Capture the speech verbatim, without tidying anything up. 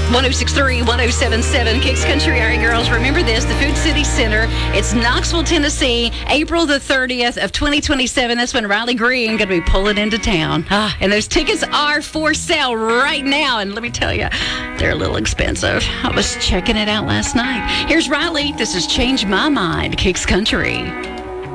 one oh six point three, one oh seven point seven, Kicks Country. All right, girls, remember this. The Food City Center. It's Knoxville, Tennessee, April the thirtieth of twenty twenty-seven. That's when Riley Green going to be pulling into town. Ah, and those tickets are for sale right now. And let me tell you, they're a little expensive. I was checking it out last night. Here's Riley. This has Changed My Mind, Kicks Country.